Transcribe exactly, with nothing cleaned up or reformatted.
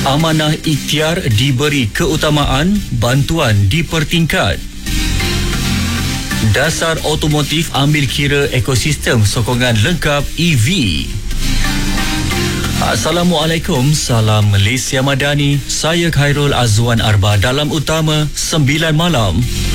Amanah ikhtiar diberi keutamaan, bantuan dipertingkat. Dasar otomotif ambil kira ekosistem sokongan lengkap E V. Assalamualaikum, salam Malaysia Madani. Saya Khairul Azwan Arba dalam Utama sembilan malam.